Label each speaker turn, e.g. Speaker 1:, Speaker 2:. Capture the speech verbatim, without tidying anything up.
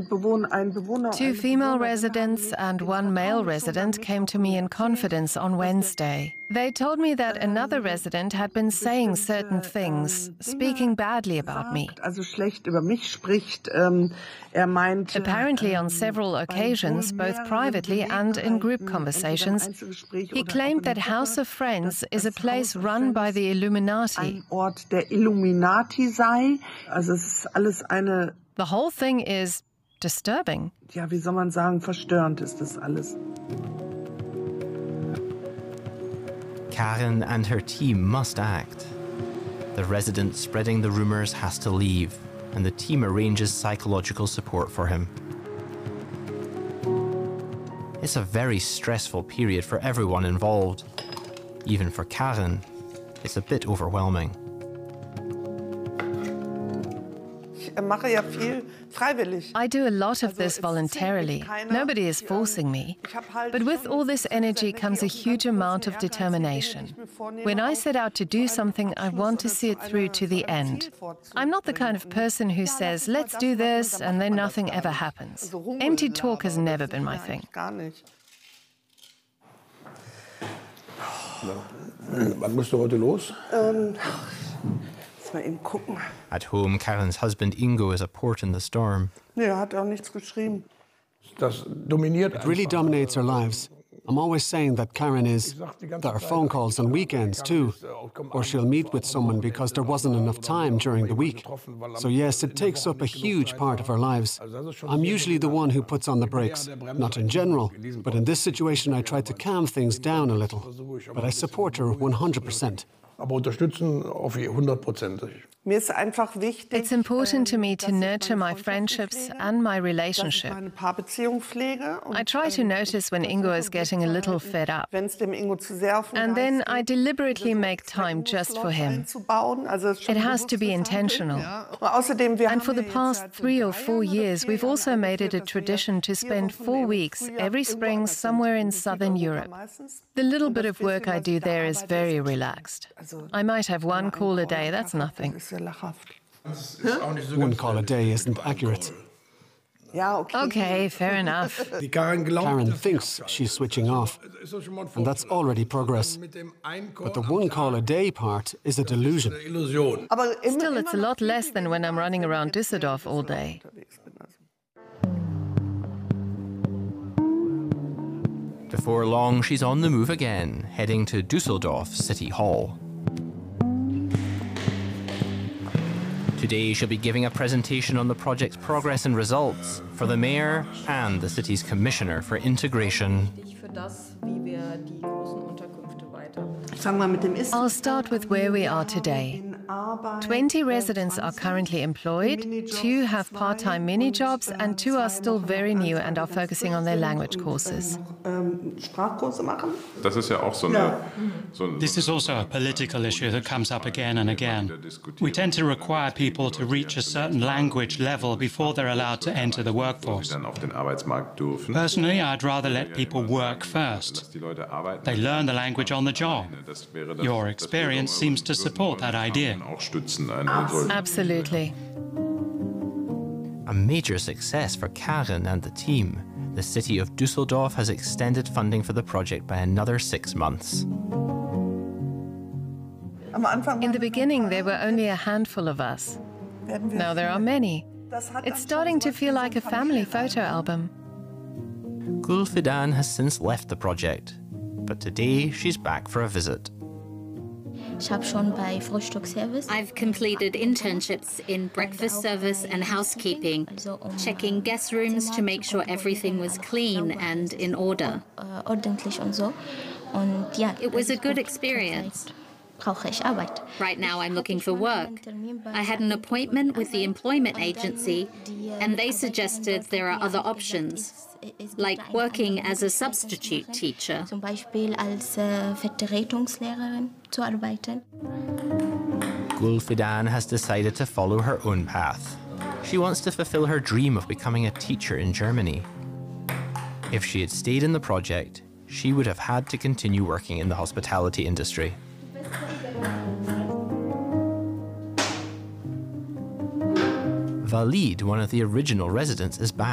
Speaker 1: Two female residents and one male resident came to me in confidence on Wednesday. They told me that another resident had been saying certain things, speaking badly about me. Apparently, on several occasions, both privately and in group conversations, he claimed that House of Friends is a place run by the Illuminati. The whole thing is disturbing.
Speaker 2: Ja, wie soll man sagen, verstörend ist das alles.
Speaker 3: Karen and her team must act. The resident spreading the rumors has to leave, and the team arranges psychological support for him. It's a very stressful period for everyone involved. Even for Karen, it's a bit overwhelming.
Speaker 1: I do a lot of this voluntarily. Nobody is forcing me. But with all this energy comes a huge amount of determination. When I set out to do something, I want to see it through to the end. I'm not the kind of person who says, let's do this, and then nothing ever happens. Empty talk has never been my thing.
Speaker 4: Wann musst du heute los?
Speaker 3: At home, Karen's husband Ingo is a port in the storm.
Speaker 2: Nee, er hat auch nichts geschrieben.
Speaker 4: Das dominiert.
Speaker 5: It really dominates our lives. I'm always saying that Karen is. There are phone calls on weekends too. Or she'll meet with someone because there wasn't enough time during the week. So yes, it takes up a huge part of our lives. I'm usually the one who puts on the brakes. Not in general, but in this situation I try to calm things down a little. But I support her one hundred percent.
Speaker 4: Aber unterstützen auf hundertprozentig.
Speaker 1: It's important to me to nurture my friendships and my relationship. I try to notice when Ingo is getting a little fed up. And then I deliberately make time just for him. It has to be intentional. And for the past three or four years, we've also made it a tradition to spend four weeks every spring somewhere in southern Europe. The little bit of work I do there is very relaxed. I might have one call a day, that's nothing.
Speaker 5: One call a day isn't accurate.
Speaker 1: Okay, fair enough.
Speaker 5: Karen thinks she's switching off, and that's already progress. But the one call a day part is a delusion.
Speaker 1: Still, it's a lot less than when I'm running around Düsseldorf all day.
Speaker 3: Before long, she's on the move again, heading to Düsseldorf City Hall. Today, she'll be giving a presentation on the project's progress and results for the mayor and the city's commissioner for integration.
Speaker 1: I'll start with where we are today. twenty residents are currently employed, two have part-time mini-jobs, and two are still very new and are focusing on their language courses.
Speaker 6: This is also a political issue that comes up again and again. We tend to require people to reach a certain language level before they're allowed to enter the workforce. Personally, I'd rather let people work first. They learn the language on the job. Your experience seems to support that idea.
Speaker 1: Absolutely.
Speaker 3: A major success for Karen and the team. The city of Düsseldorf has extended funding for the project by another six months.
Speaker 1: In the beginning, there were only a handful of us. Now there are many. It's starting to feel like a family photo album.
Speaker 3: Gulfidan has since left the project, but today she's back for a visit.
Speaker 7: I've completed internships in breakfast service and housekeeping, checking guest rooms to make sure everything was clean and in order. It was a good experience. Right now I'm looking for work. I had an appointment with the employment agency, and they suggested there are other options, like working as a substitute teacher.
Speaker 3: Gulfidan has decided to follow her own path. She wants to fulfill her dream of becoming a teacher in Germany. If she had stayed in the project, she would have had to continue working in the hospitality industry. Walid, one of the original residents, is back.